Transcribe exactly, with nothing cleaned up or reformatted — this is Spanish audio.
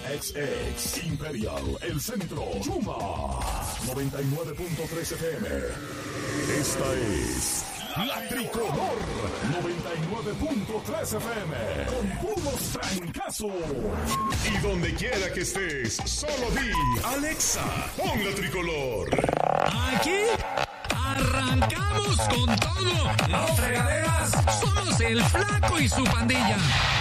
X X, Imperial, El Centro, Chuma, noventa y nueve punto tres F M. Esta es La Tricolor, noventa y nueve punto tres F M, con puros trancazos. Y donde quiera que estés, solo di, Alexa, pon La Tricolor. Aquí arrancamos con todo. No fregaderas, somos el Flaco y su pandilla.